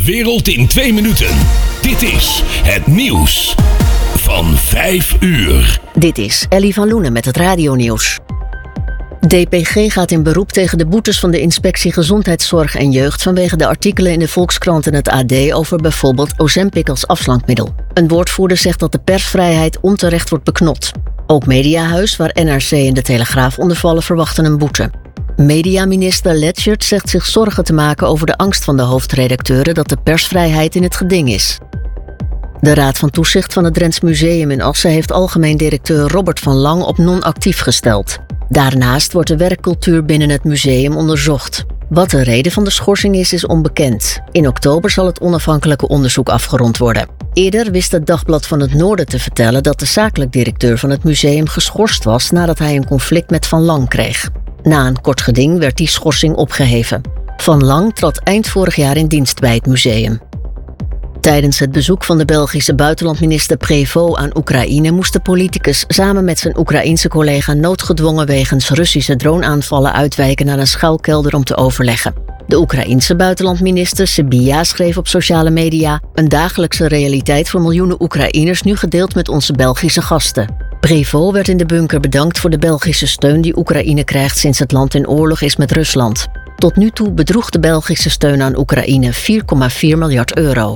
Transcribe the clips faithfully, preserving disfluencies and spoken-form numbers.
De wereld in twee minuten. Dit is het nieuws van vijf uur. Dit is Ellie van Loenen met het radionieuws. D P G gaat in beroep tegen de boetes van de Inspectie Gezondheidszorg en Jeugd vanwege de artikelen in de Volkskrant en het A D over bijvoorbeeld Ozempic als afslankmiddel. Een woordvoerder zegt dat de persvrijheid onterecht wordt beknot. Ook Mediahuis, waar N R C en de Telegraaf onder vallen, verwachten een boete. Mediaminister Letchert zegt zich zorgen te maken over de angst van de hoofdredacteuren dat de persvrijheid in het geding is. De Raad van Toezicht van het Drents Museum in Assen heeft algemeen directeur Robert van Lang op non-actief gesteld. Daarnaast wordt de werkcultuur binnen het museum onderzocht. Wat de reden van de schorsing is, is onbekend. In oktober zal het onafhankelijke onderzoek afgerond worden. Eerder wist het Dagblad van het Noorden te vertellen dat de zakelijk directeur van het museum geschorst was nadat hij een conflict met Van Lang kreeg. Na een kort geding werd die schorsing opgeheven. Van Lang trad eind vorig jaar in dienst bij het museum. Tijdens het bezoek van de Belgische buitenlandminister Prévost aan Oekraïne moest de politicus samen met zijn Oekraïense collega noodgedwongen wegens Russische droneaanvallen uitwijken naar een schuilkelder om te overleggen. De Oekraïense buitenlandminister Sybiha schreef op sociale media: een dagelijkse realiteit voor miljoenen Oekraïners nu gedeeld met onze Belgische gasten. Prévost werd in de bunker bedankt voor de Belgische steun die Oekraïne krijgt sinds het land in oorlog is met Rusland. Tot nu toe bedroeg de Belgische steun aan Oekraïne vier komma vier miljard euro.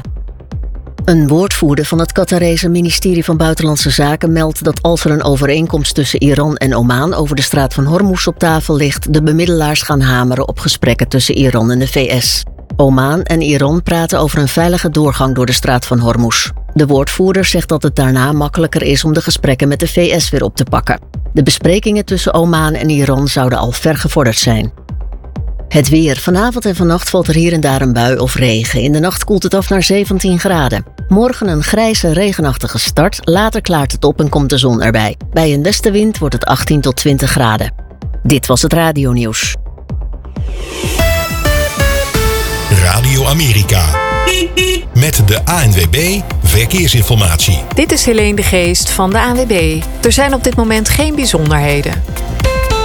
Een woordvoerder van het Qatarese ministerie van Buitenlandse Zaken meldt dat als er een overeenkomst tussen Iran en Oman over de straat van Hormuz op tafel ligt, de bemiddelaars gaan hameren op gesprekken tussen Iran en de V S. Oman en Iran praten over een veilige doorgang door de straat van Hormuz. De woordvoerder zegt dat het daarna makkelijker is om de gesprekken met de V S weer op te pakken. De besprekingen tussen Oman en Iran zouden al ver gevorderd zijn. Het weer. Vanavond en vannacht valt er hier en daar een bui of regen. In de nacht koelt het af naar zeventien graden. Morgen een grijze, regenachtige start. Later klaart het op en komt de zon erbij. Bij een westenwind wordt het achttien tot twintig graden. Dit was het radionieuws. Radio Amerika. Met de A N W B Verkeersinformatie. Dit is Helene de Geest van de A N W B. Er zijn op dit moment geen bijzonderheden.